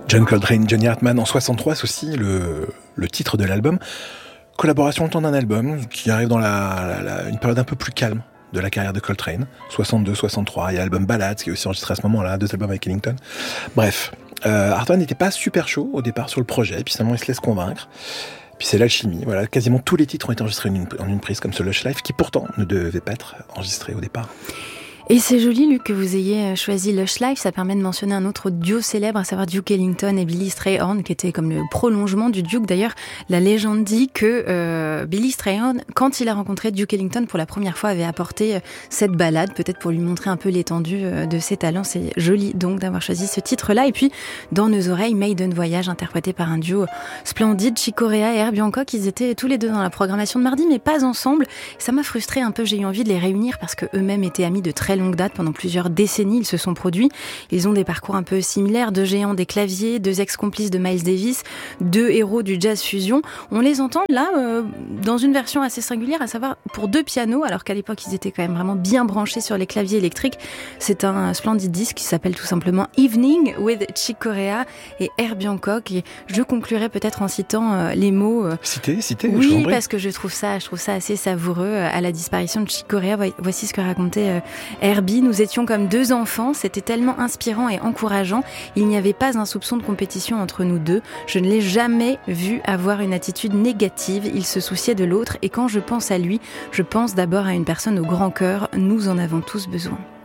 John Coltrane, Johnny Hartman en 63, c'est aussi le titre de l'album. Collaboration le temps d'un album qui arrive dans une période un peu plus calme de la carrière de Coltrane, 62, 63. Il y a l'album Ballads qui est aussi enregistré à ce moment-là, 2 albums avec Ellington. Bref, Hartman n'était pas super chaud au départ sur le projet, puis finalement il se laisse convaincre. Puis c'est l'alchimie, voilà. Quasiment tous les titres ont été enregistrés en une prise, comme ce Lush Life, qui pourtant ne devait pas être enregistré au départ. Et c'est joli, Luc, que vous ayez choisi Lush Life. Ça permet de mentionner un autre duo célèbre, à savoir Duke Ellington et Billy Strayhorn, qui était comme le prolongement du Duke. D'ailleurs, la légende dit que Billy Strayhorn, quand il a rencontré Duke Ellington pour la première fois, avait apporté cette ballade, peut-être pour lui montrer un peu l'étendue de ses talents. C'est joli donc d'avoir choisi ce titre-là. Et puis, dans nos oreilles, Maiden Voyage, interprété par un duo splendide, Chick Corea et Herbie Hancock. Ils étaient tous les deux dans la programmation de mardi, mais pas ensemble. Ça m'a frustré un peu. J'ai eu envie de les réunir parce que eux-mêmes étaient amis de très longue date. Pendant plusieurs décennies, ils se sont produits. Ils ont des parcours un peu similaires, 2 géants des claviers, 2 ex-complices de Miles Davis, 2 héros du jazz fusion. On les entend là dans une version assez singulière, à savoir pour 2 pianos, alors qu'à l'époque ils étaient quand même vraiment bien branchés sur les claviers électriques. C'est un splendide disque qui s'appelle tout simplement Evening with Chick Corea et Herbie Hancock. Et je conclurai peut-être en citant les mots. Citez. Oui, parce que je trouve ça assez savoureux. À la disparition de Chick Corea, voici ce que racontait Herbie. Nous étions comme 2 enfants, c'était tellement inspirant et encourageant. Il n'y avait pas un soupçon de compétition entre nous deux. Je ne l'ai jamais vu avoir une attitude négative. Il se souciait de l'autre et quand je pense à lui, je pense d'abord à une personne au grand cœur. Nous en avons tous besoin.